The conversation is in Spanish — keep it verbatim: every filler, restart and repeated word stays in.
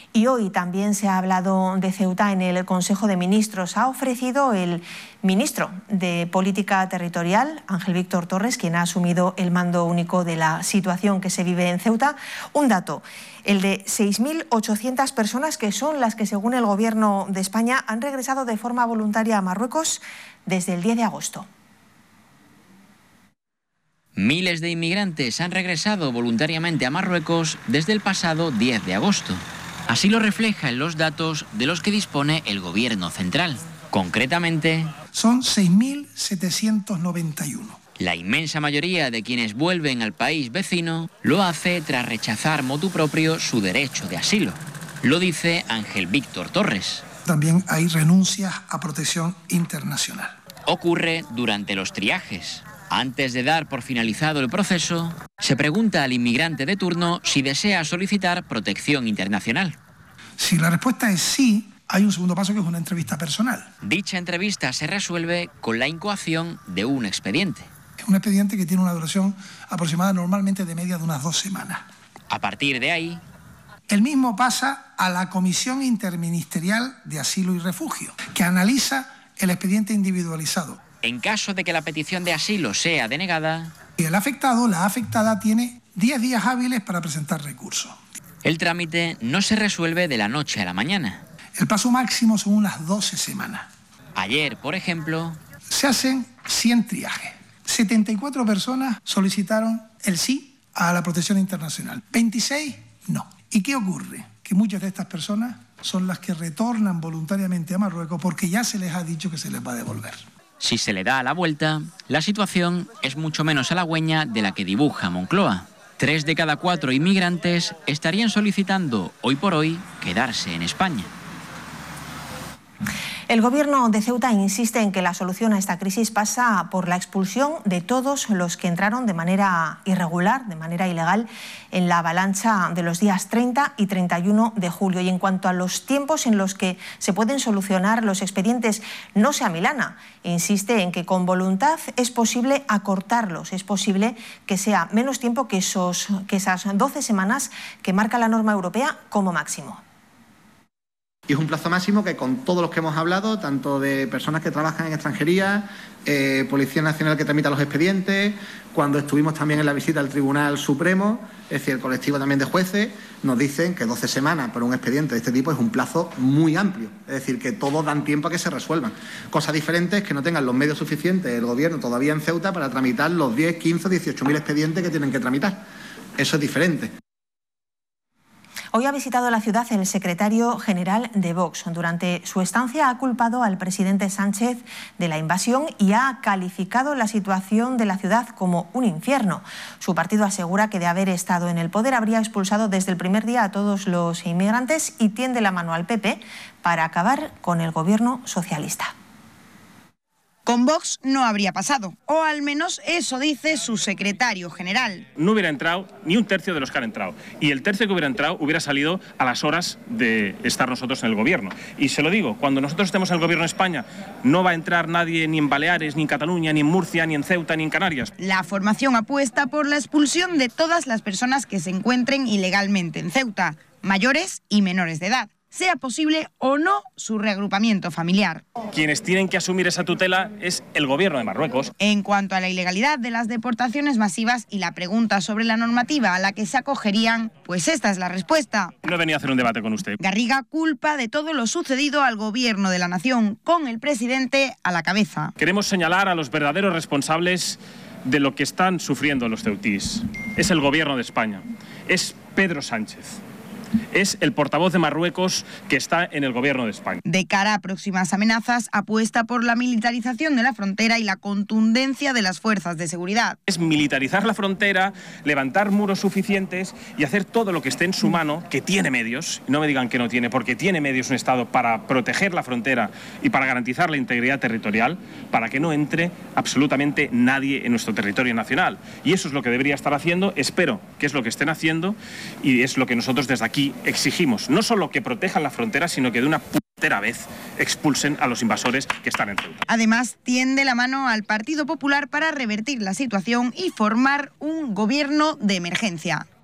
Y hoy también se ha hablado de Ceuta en el Consejo de Ministros. Ha ofrecido el ministro de Política Territorial, Ángel Víctor Torres, quien ha asumido el mando único de la situación que se vive en Ceuta, un dato, el de seis mil ochocientas personas, que son las que, según el Gobierno de España, han regresado de forma voluntaria a Marruecos desde el diez de agosto. Miles de inmigrantes han regresado voluntariamente a Marruecos desde el pasado diez de agosto. Así lo refleja en los datos de los que dispone el Gobierno central. Concretamente, son seis mil setecientos noventa y uno. La inmensa mayoría de quienes vuelven al país vecino lo hace tras rechazar motu propio su derecho de asilo. Lo dice Ángel Víctor Torres. También hay renuncias a protección internacional. Ocurre durante los triajes. Antes de dar por finalizado el proceso, se pregunta al inmigrante de turno si desea solicitar protección internacional. Si la respuesta es sí, hay un segundo paso, que es una entrevista personal. Dicha entrevista se resuelve con la incoación de un expediente. Es un expediente que tiene una duración aproximada normalmente de media de unas dos semanas. A partir de ahí, el mismo pasa a la Comisión Interministerial de Asilo y Refugio, que analiza el expediente individualizado. En caso de que la petición de asilo sea denegada, y el afectado, la afectada, tiene diez días hábiles para presentar recurso. El trámite no se resuelve de la noche a la mañana. El plazo máximo son unas doce semanas. Ayer, por ejemplo, se hacen cien triajes. setenta y cuatro personas solicitaron el sí a la protección internacional. veintiséis no. ¿Y qué ocurre? Que muchas de estas personas son las que retornan voluntariamente a Marruecos porque ya se les ha dicho que se les va a devolver. Si se le da la vuelta, la situación es mucho menos halagüeña de la que dibuja Moncloa. Tres de cada cuatro inmigrantes estarían solicitando, hoy por hoy, quedarse en España. El Gobierno de Ceuta insiste en que la solución a esta crisis pasa por la expulsión de todos los que entraron de manera irregular, de manera ilegal, en la avalancha de los días treinta y treinta y uno de julio. Y en cuanto a los tiempos en los que se pueden solucionar los expedientes, no se amilana. Insiste en que con voluntad es posible acortarlos, es posible que sea menos tiempo que, esos, que esas doce semanas que marca la norma europea como máximo. Y es un plazo máximo que, con todos los que hemos hablado, tanto de personas que trabajan en extranjería, eh, Policía Nacional que tramita los expedientes, cuando estuvimos también en la visita al Tribunal Supremo, es decir, el colectivo también de jueces, nos dicen que doce semanas por un expediente de este tipo es un plazo muy amplio. Es decir, que todos dan tiempo a que se resuelvan. Cosa diferente es que no tengan los medios suficientes el Gobierno todavía en Ceuta para tramitar los diez, quince, dieciocho mil expedientes que tienen que tramitar. Eso es diferente. Hoy ha visitado la ciudad el secretario general de Vox. Durante su estancia ha culpado al presidente Sánchez de la invasión y ha calificado la situación de la ciudad como un infierno. Su partido asegura que, de haber estado en el poder, habría expulsado desde el primer día a todos los inmigrantes y tiende la mano al P P para acabar con el gobierno socialista. Con Vox no habría pasado, o al menos eso dice su secretario general. No hubiera entrado ni un tercio de los que han entrado, y el tercio que hubiera entrado hubiera salido a las horas de estar nosotros en el gobierno. Y se lo digo, cuando nosotros estemos en el gobierno de España, no va a entrar nadie ni en Baleares, ni en Cataluña, ni en Murcia, ni en Ceuta, ni en Canarias. La formación apuesta por la expulsión de todas las personas que se encuentren ilegalmente en Ceuta, mayores y menores de edad, sea posible o no su reagrupamiento familiar. Quienes tienen que asumir esa tutela es el gobierno de Marruecos. En cuanto a la ilegalidad de las deportaciones masivas y la pregunta sobre la normativa a la que se acogerían, pues esta es la respuesta. No he venido a hacer un debate con usted. Garriga culpa de todo lo sucedido al gobierno de la nación, con el presidente a la cabeza. Queremos señalar a los verdaderos responsables de lo que están sufriendo los ceutís. Es el gobierno de España, es Pedro Sánchez. Es el portavoz de Marruecos que está en el gobierno de España. De cara a próximas amenazas, apuesta por la militarización de la frontera y la contundencia de las fuerzas de seguridad. Es militarizar la frontera, levantar muros suficientes y hacer todo lo que esté en su mano, que tiene medios, no me digan que no tiene, porque tiene medios un Estado para proteger la frontera y para garantizar la integridad territorial, para que no entre absolutamente nadie en nuestro territorio nacional. Y eso es lo que debería estar haciendo, espero que es lo que estén haciendo, y es lo que nosotros desde aquí exigimos, no solo que protejan la frontera, sino que de una puñetera vez expulsen a los invasores que están en Ceuta. Además, tiende la mano al Partido Popular para revertir la situación y formar un gobierno de emergencia.